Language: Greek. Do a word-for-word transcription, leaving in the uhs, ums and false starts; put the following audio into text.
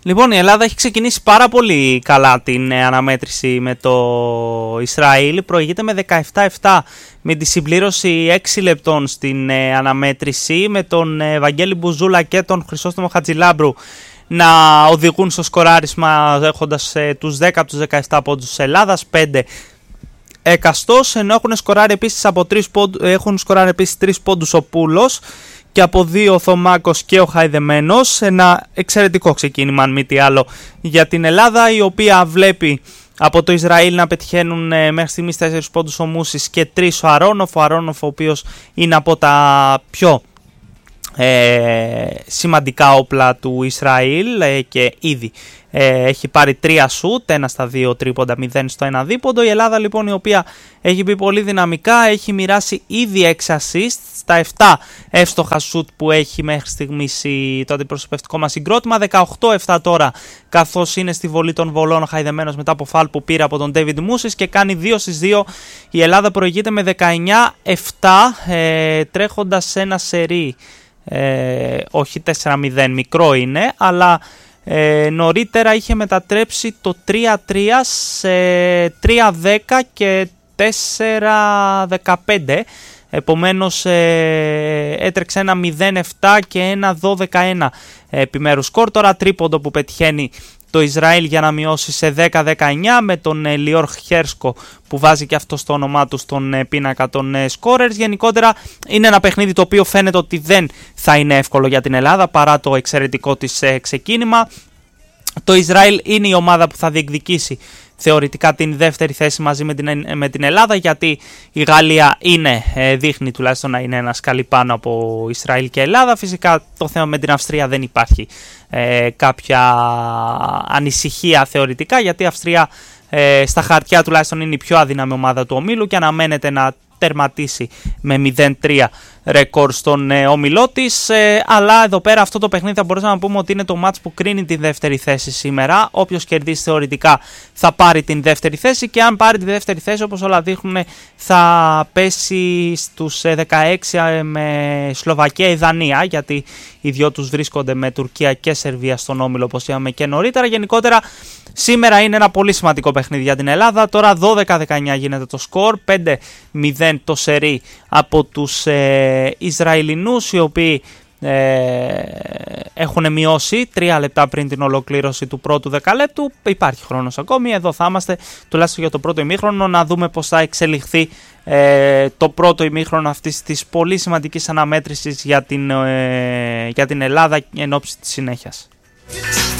Λοιπόν, η Ελλάδα έχει ξεκινήσει πάρα πολύ καλά την αναμέτρηση με το Ισραήλ. Προηγείται με δεκαεπτά επτά με τη συμπλήρωση έξι λεπτών στην αναμέτρηση, με τον Βαγγέλη Μπουζούλα και τον Χρυσόστομο Χατζηλάμπρου να οδηγούν στο σκοράρισμα, έχοντας τους δέκα από τους δεκαεπτά πόντους της Ελλάδας, πέντε εκαστός, ενώ έχουν σκοράρει επίσης από τρεις πόντους, έχουν σκοράρει επίσης τρεις πόντους ο Πούλος και από δύο ο Θωμάκος και ο Χαϊδεμένος. Ένα εξαιρετικό ξεκίνημα, αν μη τι άλλο, για την Ελλάδα, η οποία βλέπει από το Ισραήλ να πετυχαίνουν μέχρι στιγμής τέσσερις πόντους ο Μούσης και τρεις ο Αρόνοφ. Ο Αρόνοφ, ο οποίος είναι από τα πιο ε, σημαντικά όπλα του Ισραήλ ε, και ήδη ε, έχει πάρει τρία σουτ, ένα στα δύο τρίποντα, μηδέν στο ένα δίποντο. Η Ελλάδα λοιπόν, η οποία έχει μπει πολύ δυναμικά, έχει μοιράσει ήδη έξι assist στα επτά εύστοχα σουτ που έχει μέχρι στιγμής το αντιπροσωπευτικό μας συγκρότημα. δεκαοκτώ επτά τώρα, καθώς είναι στη βολή των βολών Χαϊδεμένος μετά από φάλ που πήρε από τον Ντέιβιντ Μούσης και κάνει δύο στις δύο. Η Ελλάδα προηγείται με δεκαεννιά επτά, ε, τρέχοντας σε ένα σερί, ε, όχι τέσσερα μηδέν, μικρό είναι, αλλά Ε, νωρίτερα είχε μετατρέψει το τρία τρία σε τρία δέκα και τέσσερα δεκαπέντε. Επομένως ε, έτρεξε ένα μηδέν επτά και ένα δώδεκα ένα επιμέρους σκορ. Τώρα τρίποντο που πετυχαίνει το Ισραήλ για να μειώσει σε δέκα δεκαεννιά, με τον ε, Λιόρ Χέρσκο που βάζει και αυτό στο όνομά του στον ε, πίνακα των ε, scorers. Γενικότερα είναι ένα παιχνίδι το οποίο φαίνεται ότι δεν θα είναι εύκολο για την Ελλάδα παρά το εξαιρετικό της ε, ξεκίνημα. Το Ισραήλ είναι η ομάδα που θα διεκδικήσει θεωρητικά την δεύτερη θέση μαζί με την, με την Ελλάδα, γιατί η Γαλλία είναι, δείχνει τουλάχιστον να είναι ένα σκαλί πάνω από Ισραήλ και Ελλάδα. Φυσικά το θέμα με την Αυστρία δεν υπάρχει ε, κάποια ανησυχία θεωρητικά, γιατί η Αυστρία ε, στα χαρτιά τουλάχιστον είναι η πιο αδύναμη ομάδα του ομίλου και αναμένεται να τερματίσει με μηδέν τρία ρεκόρ στον ε, όμιλό της, ε, αλλά εδώ πέρα αυτό το παιχνίδι θα μπορούσαμε να πούμε ότι είναι το μάτς που κρίνει την δεύτερη θέση σήμερα. Όποιος κερδίσει θεωρητικά θα πάρει την δεύτερη θέση, και αν πάρει τη δεύτερη θέση, όπως όλα δείχνουν, θα πέσει στους ε, δεκαέξι ε, με Σλοβακία ή Δανία, γιατί οι δυο τους βρίσκονται με Τουρκία και Σερβία στον όμιλο, όπως είπαμε και νωρίτερα. Γενικότερα σήμερα είναι ένα πολύ σημαντικό παιχνίδι για την Ελλάδα. Τώρα δώδεκα δεκαεννιά γίνεται το σκορ, πέντε μηδέν το σερί από τους ε, Ισραηλινούς, οι οποίοι ε, έχουν μειώσει τρία λεπτά πριν την ολοκλήρωση του πρώτου δεκαλέπτου. Υπάρχει χρόνος ακόμη, εδώ θα είμαστε τουλάχιστον για το πρώτο ημίχρονο, να δούμε πώς θα εξελιχθεί ε, το πρώτο ημίχρονο αυτής της πολύ σημαντικής αναμέτρησης για την, ε, για την Ελλάδα εν ώψη της συνέχειας.